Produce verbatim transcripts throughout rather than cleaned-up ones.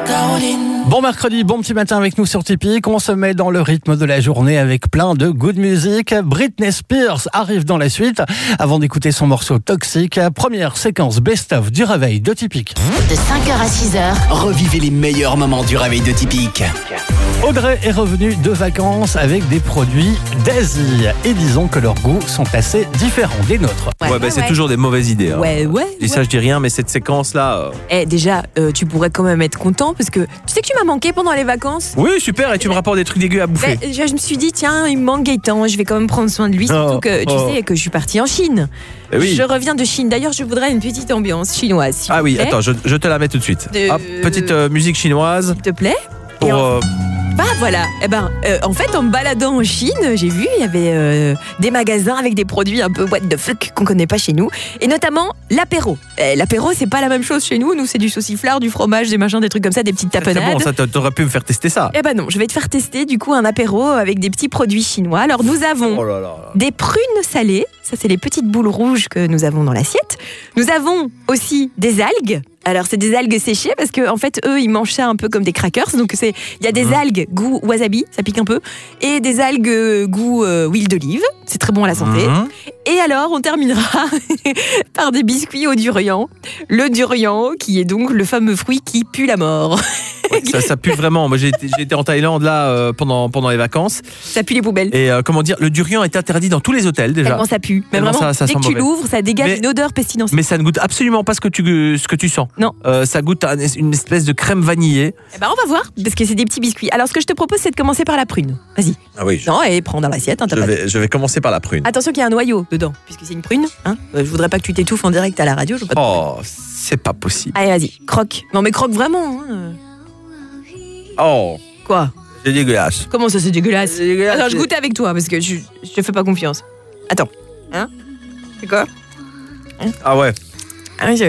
Caroline. Bon mercredi, bon petit matin avec nous sur Typique. On se met dans le rythme de la journée avec plein de good music. Britney Spears arrive dans la suite avant d'écouter son morceau Toxic. Première séquence best-of du réveil de Typique. De cinq heures à six heures, revivez les meilleurs moments du réveil de Typique. Audrey est revenue de vacances avec des produits d'Asie. Et disons que leurs goûts sont assez différents des nôtres. Ouais, ouais bah, c'est ouais. toujours des mauvaises idées. Hein. Ouais, ouais. Je dis ça, ouais. je dis rien, mais cette séquence-là. Euh... Eh, déjà, euh, tu pourrais quand même être content parce que tu sais que tu m'as manqué pendant les vacances. Oui, super, et tu me rapportes des trucs dégueux à bouffer. Bah, je, je me suis dit, tiens, il me manque Gaëtan, je vais quand même prendre soin de lui. Surtout oh, que tu oh. sais que je suis partie en Chine. Eh oui. Je reviens de Chine. D'ailleurs, je voudrais une petite ambiance chinoise. Ah oui, plaît. attends, je, je te la mets tout de suite. De... Hop, petite euh, musique chinoise. S'il te plaît. Pour. En... Bah voilà, eh ben, euh, en fait en me baladant en Chine, j'ai vu il y avait euh, des magasins avec des produits un peu what the fuck qu'on connaît pas chez nous, et notamment l'apéro. Eh, l'apéro c'est pas la même chose chez nous, nous c'est du sauciflard, du fromage, des machins, des trucs comme ça, des petites tapenades. C'est bon, ça t'aurais pu me faire tester ça. Eh ben non, je vais te faire tester du coup un apéro avec des petits produits chinois. Alors nous avons oh là là là. des prunes salées, ça c'est les petites boules rouges que nous avons dans l'assiette. Nous avons aussi des algues. Alors c'est des algues séchées parce que en fait eux ils mangent ça un peu comme des crackers, donc c'est il y a des mmh. algues goût wasabi, ça pique un peu, et des algues goût euh, huile d'olive, c'est très bon à la santé. Mmh. Et alors on terminera par des biscuits au durian, le durian qui est donc le fameux fruit qui pue la mort. Ouais, ça, ça pue vraiment. Moi j'ai été, j'ai été en Thaïlande là euh, pendant pendant les vacances. Ça pue les poubelles. Et euh, comment dire, le durian est interdit dans tous les hôtels déjà. Tellement ça pue. Mais vraiment, ça, ça dès que tu mauvais. l'ouvres, ça dégage mais, une odeur pestilentielle. Mais ça ne goûte absolument pas ce que tu ce que tu sens. Non. Euh, ça goûte à une espèce de crème vanillée. Eh ben on va voir, parce que c'est des petits biscuits. Alors ce que je te propose, c'est de commencer par la prune. Vas-y. Ah oui. Je... Non, et prends dans l'assiette. Hein, je, vais, je vais commencer par la prune. Attention qu'il y a un noyau dedans, puisque c'est une prune. Hein. Je voudrais pas que tu t'étouffes en direct à la radio. Je veux pas oh, c'est pas possible. Allez, vas-y, croque. Non mais croque vraiment. Hein. Oh. Quoi? C'est dégueulasse. Comment ça, c'est dégueulasse? C'est dégueulasse. Attends, je goûte avec toi, parce que je, je te fais pas confiance. Attends. Hein? C'est quoi? Hein? Ah ouais. Ah oui, c'est...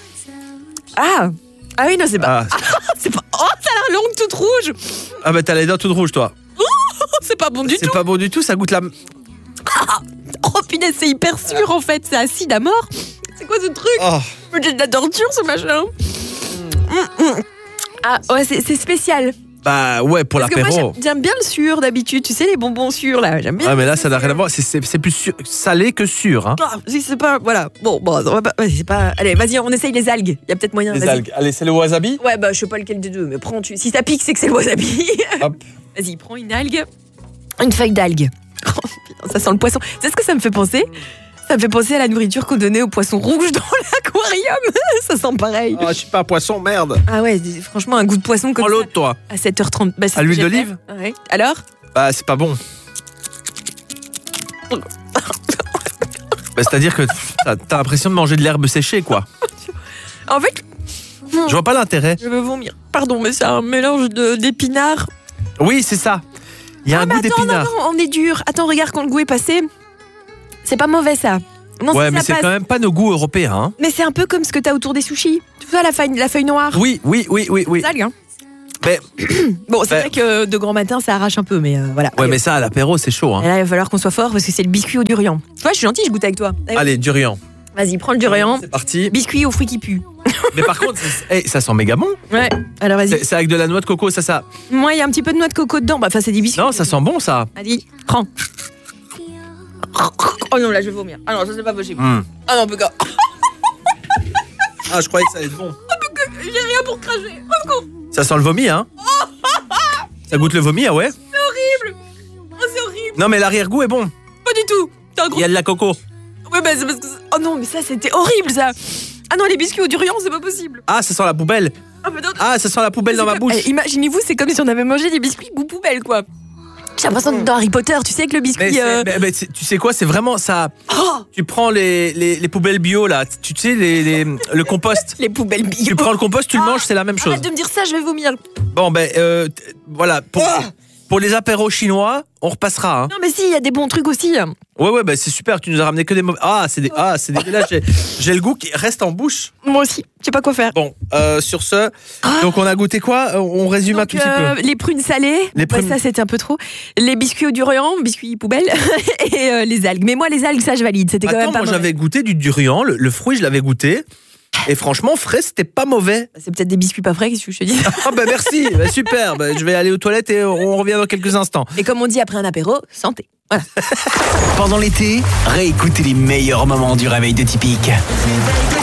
Ah Ah oui, non, c'est pas... Ah. c'est pas... Oh, t'as la langue toute rouge. Ah bah t'as les dents toutes rouges, toi. C'est pas bon du c'est tout. C'est pas bon du tout, ça goûte la... Ah. Oh punaise, c'est hyper sûr en fait, c'est acide à mort. C'est quoi ce truc? Oh. C'est de la torture ce machin. Mm. Mm, mm. Ah ouais, c'est, c'est spécial. Bah ouais, pour Parce l'apéro. Que moi, j'aime, j'aime bien le sûr d'habitude, tu sais, les bonbons sûrs là, j'aime bien. Ah mais là ça n'a rien à voir, c'est, c'est, c'est plus sûr, salé que sûr. Hein. Ah, c'est pas, voilà, bon, bon, on va pas, c'est pas, allez, vas-y, on essaye les algues, il y a peut-être moyen. Les vas-y. algues, allez, c'est le wasabi? Ouais, bah je sais pas lequel des deux, mais prends, tu... si ça pique, c'est que c'est le wasabi. Hop. Vas-y, prends une algue, une feuille d'algue. Oh, putain, ça sent le poisson. Tu sais ce que ça me fait penser? Ça me fait penser à la nourriture qu'on donnait aux poissons rouges dans l'aquarium. Ça sent pareil. Ah, je suis pas un poisson, merde. Ah ouais, franchement, un goût de poisson comme Prends ça. l'autre, toi. À sept heures trente. Bah, à l'huile d'olive? Ouais. Alors? Bah, c'est pas bon. bah, c'est-à-dire que t'as, t'as l'impression de manger de l'herbe séchée, quoi. En fait... Je vois pas l'intérêt. Je veux vomir. Pardon, mais c'est un mélange de, d'épinards. Oui, c'est ça. Il y a ah, un mais goût attends, d'épinards. Non, non, on est dur. Attends, regarde quand le goût est passé. C'est pas mauvais, ça. Non, ouais, si mais ça c'est passe. quand même pas nos goûts européens. Hein. Mais c'est un peu comme ce que t'as autour des sushis. Tu vois la feuille, la feuille noire? Oui, oui, oui, oui, oui. C'est algue, hein. Mais... Bon, c'est mais... vrai que de grand matin, ça arrache un peu, mais euh, voilà. Ouais, Allez. mais ça, à l'apéro, c'est chaud. Hein. Et là, il va falloir qu'on soit fort parce que c'est le biscuit au durian. Tu vois, je suis gentille, je goûte avec toi. Allez, Allez durian. Vas-y, prends le durian. C'est parti. Biscuit aux fruits qui puent. Mais par contre, hey, ça sent méga bon. Ouais, alors vas-y. C'est, c'est avec de la noix de coco, ça, ça. Moi, il y a un petit peu de noix de coco dedans. Bah, enfin, c'est des biscuits. Non, ça sent bon, ça. Vas-y, prends. Oh non, là, je vais vomir. Ah non, ça, c'est pas possible. Mm. Ah non, Buga. Ah, je croyais que ça allait être bon. Oh, Buga, j'ai rien pour cracher. Oh, go. Ça sent le vomi, hein. Ça goûte le vomi, ah ouais. C'est horrible. Oh, c'est horrible. Non, mais l'arrière-goût est bon. Pas du tout. T'as un gros... Il y a de la coco. Ouais, bah, c'est parce que... Oh non, mais ça, c'était horrible, ça. Ah non, les biscuits au durian, c'est pas possible. Ah, ça sent la poubelle. Ah, mais non, ah ça sent la poubelle dans comme... ma bouche. Eh, imaginez-vous, c'est comme si on avait mangé des biscuits goût poubelle, quoi. J'ai l'impression d'être dans Harry Potter, tu sais, que le biscuit... Mais, euh... mais, mais tu sais quoi, c'est vraiment ça... Oh, tu prends les, les, les poubelles bio, là, tu sais, les, les, le compost. les poubelles bio. Tu prends le compost, tu ah, le manges, c'est la même chose. Arrête de me dire ça, je vais vomir. Bon, ben, euh, voilà, pour, ah pour les apéros chinois, on repassera. Hein. Non, mais si, il y a des bons trucs aussi. Ouais, ouais, bah, c'est super, tu nous as ramené que des mauvais... Ah, c'est, des... ah, c'est dégueulasse, j'ai, j'ai le goût qui reste en bouche. Moi aussi, je sais pas quoi faire. Bon, euh, sur ce, ah. donc on a goûté quoi? On résume donc, un tout euh, petit peu. Les prunes salées, les prunes... ouais, ça c'était un peu trop. Les biscuits au durian, biscuits poubelle, et euh, les algues. Mais moi, les algues, ça je valide, c'était Attends, quand même pas moi mauvais. j'avais goûté du durian, le, le fruit je l'avais goûté. Et franchement, frais, c'était pas mauvais. C'est peut-être des biscuits pas frais, qu'est-ce que je te dis? Ah bah merci, bah, super. Bah, je vais aller aux toilettes et on revient dans quelques instants. Et comme on dit après un apéro, santé. Voilà. Pendant l'été, réécoutez les meilleurs moments du réveil de Typique.